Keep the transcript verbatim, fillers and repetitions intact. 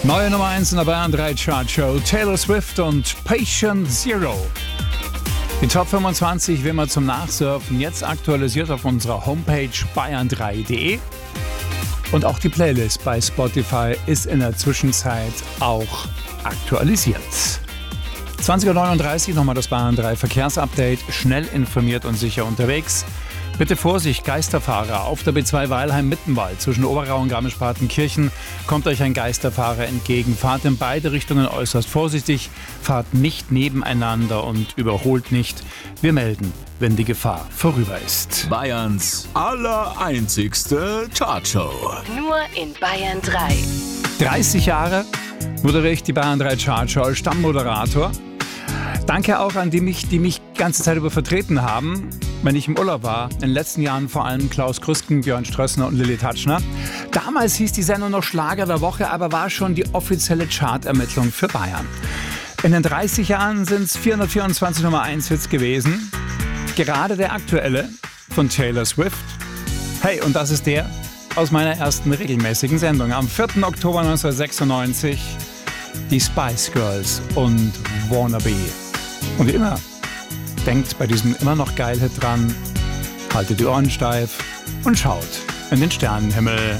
Neue Nummer eins in der Bayern drei Chart Show, Taylor Swift und Patient Zero. Die Top fünfundzwanzig wie immer zum Nachsurfen, jetzt aktualisiert auf unserer Homepage bayern drei punkt de. Und auch die Playlist bei Spotify ist in der Zwischenzeit auch aktualisiert. zwanzig Uhr neununddreißig nochmal das Bayern drei Verkehrsupdate, schnell informiert und sicher unterwegs. Bitte Vorsicht, Geisterfahrer auf der B zwei Weilheim-Mittenwald zwischen Oberau und Garmisch-Partenkirchen kommt euch ein Geisterfahrer entgegen. Fahrt in beide Richtungen äußerst vorsichtig, fahrt nicht nebeneinander und überholt nicht. Wir melden, wenn die Gefahr vorüber ist. Bayerns allereinzigste Chartshow. Nur in Bayern drei. dreißig Jahre moderiere ich die Bayern drei Chartshow als Stammmoderator. Danke auch an die mich, die mich die ganze Zeit über vertreten haben, wenn ich im Urlaub war. In den letzten Jahren vor allem Klaus Krüsken, Björn Strössner und Lilly Tatschner. Damals hieß die Sendung noch Schlager der Woche, aber war schon die offizielle Chartermittlung für Bayern. In den dreißig Jahren sind es vierhundertvierundzwanzig Nummer eins Hits gewesen. Gerade der aktuelle von Taylor Swift. Hey, und das ist der aus meiner ersten regelmäßigen Sendung. Am vierten Oktober neunzehnhundertsechsundneunzig die Spice Girls und Wannabe. Und wie immer, denkt bei diesem immer noch geil Hit dran, haltet die Ohren steif und schaut in den Sternenhimmel.